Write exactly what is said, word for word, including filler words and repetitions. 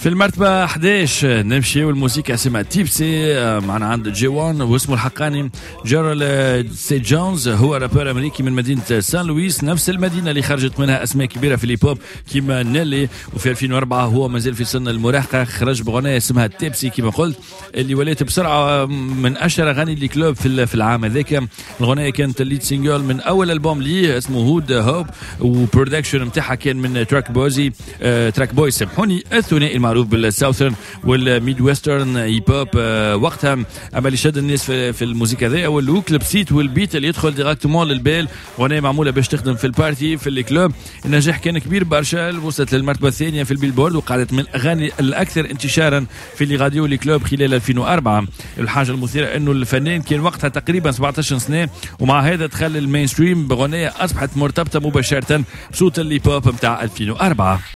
في المرتبة أحد عشر نمشي والموسيقى اسمها تيبسي، معنا عند جي وان واسمه الحقاني جيرال سي جونز. هو رابر أمريكي من مدينة سان لويس، نفس المدينة اللي خرجت منها أسماء كبيرة في الهيب كيما نيلي. وفي ألفين وأربعة هو مازال في سن المراهقة، خرج بغنية اسمها تيبسي كيما قلت، اللي ولات بسرعة من أشهر أغاني اللي كلوب في العام هذاك. الغنية كانت الليد سينجل من أول ألبوم ليه اسمه هود هوب، وبرودكشن متاعها كان من تراك بوزي آه تراك بوي سامحوني الثنائي المعروف بالساوثرن والميد ويسترن هيب هوب آه وقتها. اما اللي شد الناس في, في الموسيقى ذي هو اللوك البسيط والبيت اللي يدخل ديراكتومون للبال. غنية معموله باش تخدم في البارتي في الكلوب. النجاح كان كبير برشا، وصلت للمرتبه الثانيه في البيلبورد وقعدت من الاغاني الاكثر انتشارا في اللي غاديو الكلوب خلال ألفين وأربعة. الحاجه المثيره انه الفنان كان وقتها تقريبا سبعطاش سنه، ومع هذا دخل المين ستريم بغنيه اصبحت مرتبطه مباشره بصوت الهيب هوب نتاع ألفين وأربعة.